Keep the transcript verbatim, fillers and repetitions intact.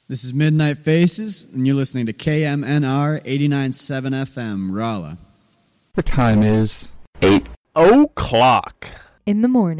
This is Midnight Faces, and you're listening to K M N R eighty-nine point seven F M, Rolla. The time is eight o'clock in the morning.